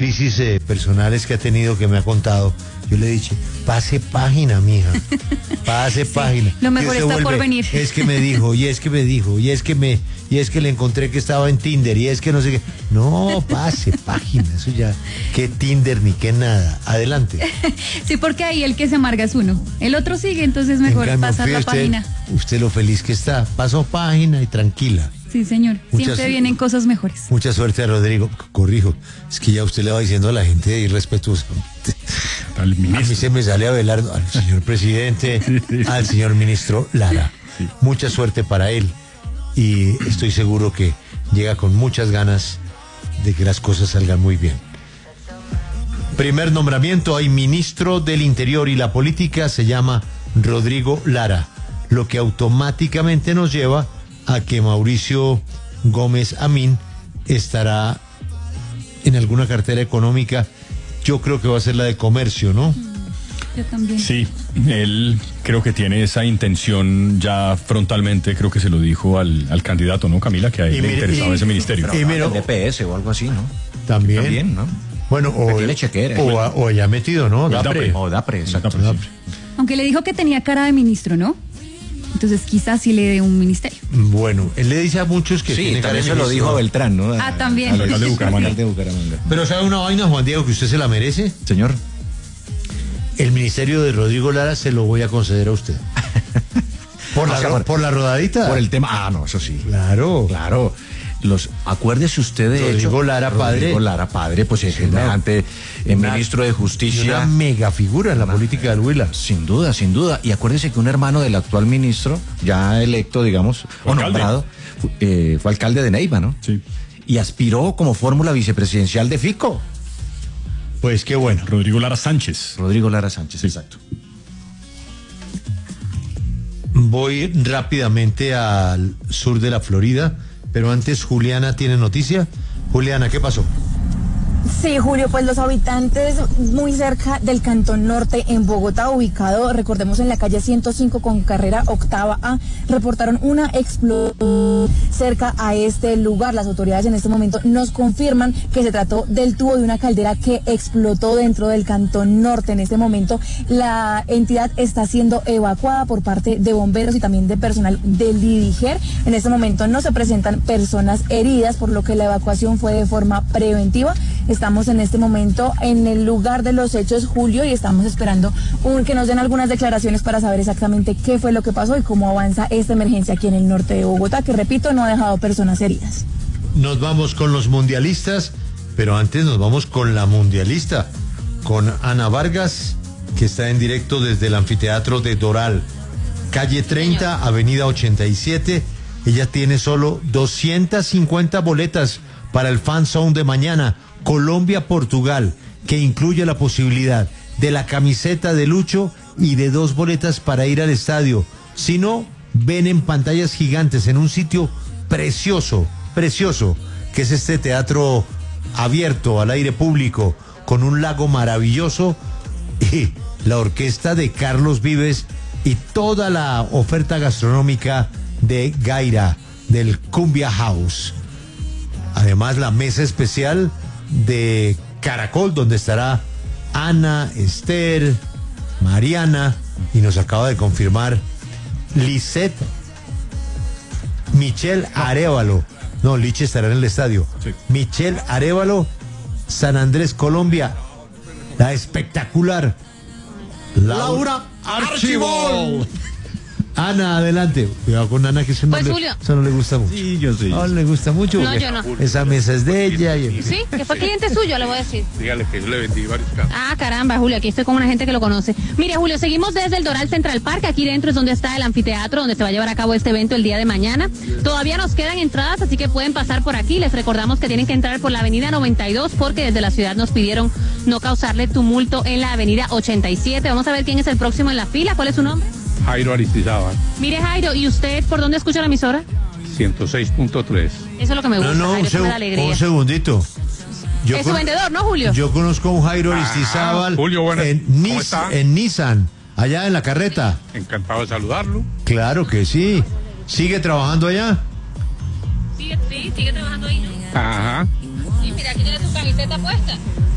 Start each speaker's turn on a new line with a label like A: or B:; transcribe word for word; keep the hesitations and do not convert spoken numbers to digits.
A: crisis eh, personales que ha tenido, que me ha contado, yo le he dicho, pase página, mija, pase sí, página.
B: Lo mejor está vuelve, por venir.
A: Es que me dijo, y es que me dijo, y es que me, y es que le encontré que estaba en Tinder, y es que no sé qué. No, pase página, eso ya, qué Tinder ni qué nada. Adelante.
B: Sí, porque ahí el que se amarga es uno. El otro sigue, entonces mejor cambio, pasar la
A: usted,
B: página.
A: Usted lo feliz que está, pasó página y tranquila.
B: Sí, señor. Muchas, siempre vienen cosas mejores.
A: Mucha suerte a Rodrigo. Corrijo, es que ya usted le va diciendo a la gente irrespetuosamente. Al ministro. A mí se me sale a velar al señor presidente, sí, sí, al señor ministro Lara. Sí. Mucha suerte para él. Y estoy seguro que llega con muchas ganas de que las cosas salgan muy bien. Primer nombramiento, hay ministro del Interior y la política, se llama Rodrigo Lara, lo que automáticamente nos lleva a que Mauricio Gómez Amín estará en alguna cartera económica. Yo creo que va a ser la de comercio, ¿no?
B: Yo también.
C: Sí, él creo que tiene esa intención ya frontalmente, creo que se lo dijo al, al candidato, ¿no, Camila? Que a él y le mire, interesaba y, ese ministerio.
D: Pero, y mira, el D P S o algo así, ¿no?
A: También.
D: También, ¿no?
A: Bueno, o,
D: tiene chequera,
A: o, o, o ya metido, ¿no?
D: Dapre. O Dapre, exacto.
A: Dapre.
B: Aunque le dijo que tenía cara de ministro, ¿no? Entonces quizás sí le dé un ministerio.
A: Bueno, él le dice a muchos que
D: sí,
A: tiene
D: cara de ministro. Eso lo dijo a Beltrán, ¿no?
B: Ah, también.
C: Al alcalde de Bucaramanga.
D: de Bucaramanga.
A: Pero ¿sabe una vaina, Juan Diego, que usted se la merece?
D: Señor.
A: El ministerio de Rodrigo Lara se lo voy a conceder a usted. ¿Por, la, o sea, por, ¿Por la rodadita?
D: Por el tema. Ah, no, eso sí.
A: Claro.
D: Claro. Los, acuérdese usted de
A: Rodrigo
D: hecho,
A: Lara padre.
D: Rodrigo Lara padre, pues es el ante el ministro de Justicia.
A: Una mega figura en la una, política del Huila.
D: Sin duda, sin duda. Y acuérdese que un hermano del actual ministro, ya electo, digamos, o nombrado, fue, eh, fue alcalde de Neiva, ¿no?
C: Sí.
D: Y aspiró como fórmula vicepresidencial de Fico.
A: Pues qué bueno.
C: Rodrigo Lara Sánchez.
D: Rodrigo Lara Sánchez,
C: sí.
D: Exacto.
A: Voy rápidamente al sur de la Florida, pero antes Juliana tiene noticia. Juliana, ¿qué pasó?
E: Sí, Julio, pues los habitantes muy cerca del Cantón Norte en Bogotá, ubicado, recordemos, en la calle ciento cinco con carrera octava A, reportaron una explosión cerca a este lugar. Las autoridades en este momento nos confirman que se trató del tubo de una caldera que explotó dentro del Cantón Norte. En este momento la entidad está siendo evacuada por parte de bomberos y también de personal del Lidiger. En este momento no se presentan personas heridas, por lo que la evacuación fue de forma preventiva. Estamos en este momento en el lugar de los hechos, Julio, y estamos esperando un, que nos den algunas declaraciones para saber exactamente qué fue lo que pasó y cómo avanza esta emergencia aquí en el norte de Bogotá, que repito, no ha dejado personas heridas.
A: Nos vamos con los mundialistas, pero antes nos vamos con la mundialista, con Ana Vargas, que está en directo desde el anfiteatro de Doral, calle treinta, avenida ochenta y siete. Ella tiene solo doscientas cincuenta boletas para el Fan Zone de mañana, Colombia-Portugal, que incluye la posibilidad de la camiseta de Lucho y de dos boletas para ir al estadio. Si no, ven en pantallas gigantes en un sitio precioso, precioso, que es este teatro abierto al aire público, con un lago maravilloso y la orquesta de Carlos Vives y toda la oferta gastronómica de Gaira, del Cumbia House. Además, la mesa especial de Caracol, donde estará Ana, Esther, Mariana, y nos acaba de confirmar Lisette Michelle Arévalo. No, Liche estará en el estadio. Sí. Michelle Arévalo, San Andrés, Colombia. La espectacular Laura Archibol. Ana, adelante. Cuidado con Ana, que eso,
F: pues,
A: no,
F: Julio.
A: Le, eso no le gusta mucho.
D: Sí, yo sí.
A: No le gusta mucho.
F: No, yo no.
A: Esa mesa es de ella. Y...
F: Sí, que fue cliente suyo, le voy a decir.
G: Dígale que yo le vendí varios carros.
F: Ah, caramba, Julio, aquí estoy con una gente que lo conoce. Mire, Julio, seguimos desde el Doral Central Park. Aquí dentro es donde está el anfiteatro, donde se va a llevar a cabo este evento el día de mañana. Todavía nos quedan entradas, así que pueden pasar por aquí. Les recordamos que tienen que entrar por la avenida noventa y dos, porque desde la ciudad nos pidieron no causarle tumulto en la avenida ochenta y siete. Vamos a ver quién es el próximo en la fila. ¿Cuál es su nombre?
G: Jairo Aristizábal.
F: Mire, Jairo, ¿y usted por dónde escucha la emisora?
G: ciento seis punto tres.
F: Eso es lo que me gusta,
A: no, no,
F: Jairo,
A: un, seg
F: me da alegría.
A: un segundito.
F: Yo es su vendedor, ¿no, Julio?
A: Yo conozco a un Jairo Aristizábal,
G: ah, Julio, bueno,
A: en, Nis en Nissan, allá en la carreta.
G: Encantado de saludarlo.
A: Claro que sí. ¿Sigue trabajando allá?
F: Sí, sí, sigue trabajando ahí, ¿no?
G: Ajá.
F: Sí, mira, aquí tiene su camiseta puesta.